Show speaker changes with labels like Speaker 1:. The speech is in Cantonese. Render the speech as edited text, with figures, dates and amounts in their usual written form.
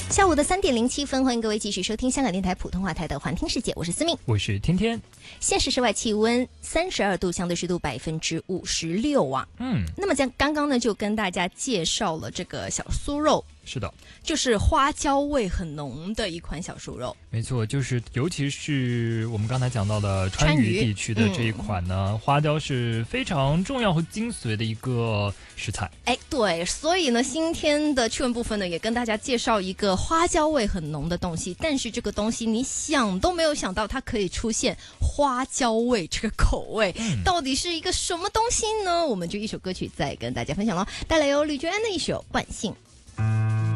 Speaker 1: 下午的3:07，欢迎各位继续收听香港电台普通话台的环听世界，我是思敏，
Speaker 2: 我是天天。
Speaker 1: 现实室外气温32度，相对湿度56%啊。那么刚刚呢就跟大家介绍了这个小酥肉。
Speaker 2: 是的，
Speaker 1: 就是花椒味很浓的一款小酥肉。
Speaker 2: 没错，就是尤其是我们刚才讲到的川渝地区的这一款呢，花椒是非常重要和精髓的一个食材。
Speaker 1: 哎，对，所以呢，今天的趣闻部分呢，也跟大家介绍一个花椒味很浓的东西，但是这个东西你想都没有想到它可以出现花椒味这个口味，到底是一个什么东西呢？我们就一首歌曲再跟大家分享咯，带来由吕娟安的一首《惯性》。